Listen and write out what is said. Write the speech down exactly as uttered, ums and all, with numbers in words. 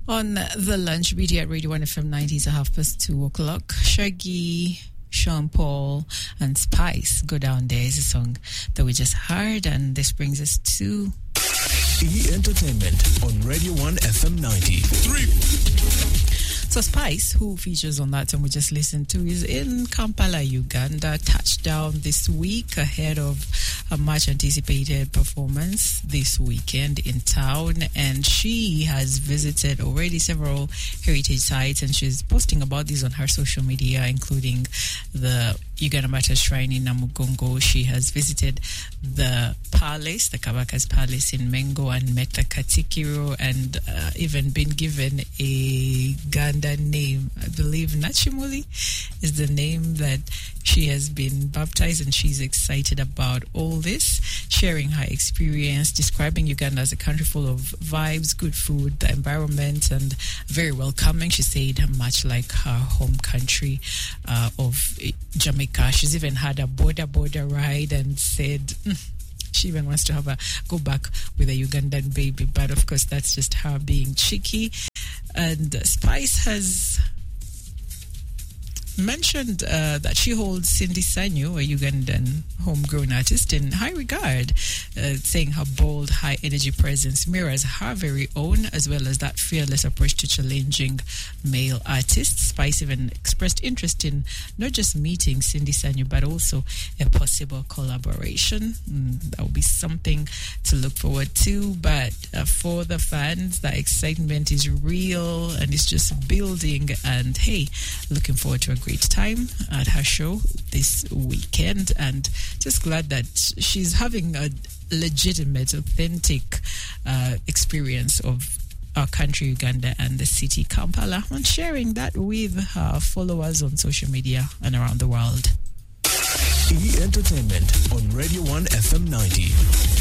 On the lunch media at Radio one F M ninety to half past two o'clock, Shaggy, Sean Paul, and Spice Go Down There is a song that we just heard, and this brings us to E! Entertainment on Radio one F M ninety. Three. So Spice, who features on that song we just listened to, is in Kampala, Uganda, touchdown this week ahead of a much anticipated performance this weekend in town, and she has visited already several heritage sites, and she's posting about these on her social media, including the Uganda Martyrs Shrine in Namugongo. She has visited the palace, the Kabaka's Palace in Mengo, and met the Katikiro, and uh, even been given a Ganda name. I believe Nachimuli is the name that she has been baptized, and she's excited about all this, sharing her experience, describing Uganda as a country full of vibes, good food, the environment, and very welcoming. She said much like her home country uh, of Jamaica. She's even had a border border ride and said mm, she even wants to have a go back with a Ugandan baby, but of course that's just her being cheeky. And Spice has mentioned uh, that she holds Cindy Sanyu, a Ugandan homegrown artist, in high regard, uh, saying her bold, high-energy presence mirrors her very own, as well as that fearless approach to challenging male artists. Spice even expressed interest in not just meeting Cindy Sanyu, but also a possible collaboration. Mm, that will be something to look forward to, but uh, for the fans, the excitement is real, and it's just building, and hey, looking forward to a great time at her show this weekend, and just glad that she's having a legitimate, authentic uh, experience of our country, Uganda, and the city, Kampala, and sharing that with her followers on social media and around the world. E! Entertainment on Radio one F M ninety.